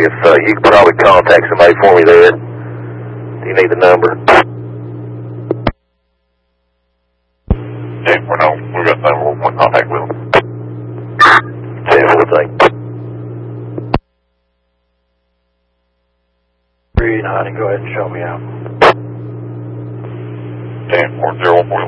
if you could probably contact somebody for me there. Do you need the number? Yeah, we got the number. We'll contact with them. 10-4, Honey, go ahead and show me out. 10-4, 0-4.